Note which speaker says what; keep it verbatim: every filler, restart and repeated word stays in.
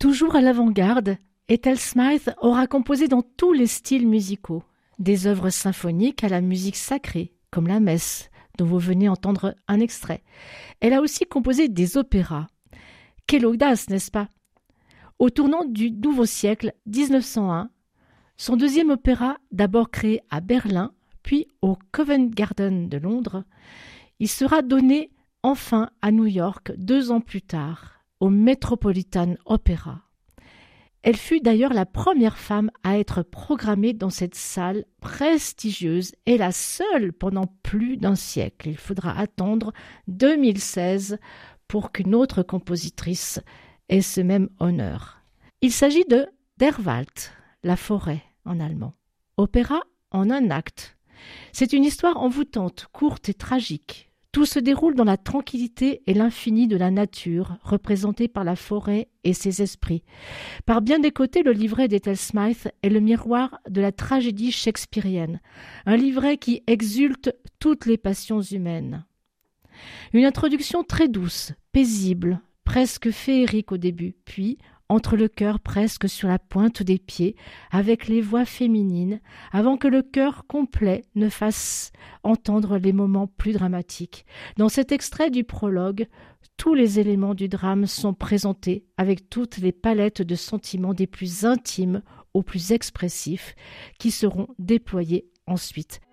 Speaker 1: Toujours à l'avant-garde, Ethel Smythe aura composé dans tous les styles musicaux, des œuvres symphoniques à la musique sacrée, comme la messe, dont vous venez entendre un extrait. Elle a aussi composé des opéras. Quelle audace, n'est-ce pas? Au tournant du nouveau siècle, dix-neuf cent un, son deuxième opéra, d'abord créé à Berlin, puis au Covent Garden de Londres, il sera donné enfin à New York deux ans plus tard, au Metropolitan Opera. Elle fut d'ailleurs la première femme à être programmée dans cette salle prestigieuse et la seule pendant plus d'un siècle. Il faudra attendre deux mille seize pour qu'une autre compositrice ait ce même honneur. Il s'agit de Der Wald, la forêt en allemand. Opéra en un acte. C'est une histoire envoûtante, courte et tragique. Tout se déroule dans la tranquillité et l'infini de la nature, représentée par la forêt et ses esprits. Par bien des côtés, le livret d'Ethel Smythe est le miroir de la tragédie shakespearienne, un livret qui exulte toutes les passions humaines. Une introduction très douce, paisible, presque féerique au début, puis entre le cœur presque sur la pointe des pieds, avec les voix féminines, avant que le chœur complet ne fasse entendre les moments plus dramatiques. Dans cet extrait du prologue, tous les éléments du drame sont présentés avec toutes les palettes de sentiments des plus intimes aux plus expressifs qui seront déployés ensuite.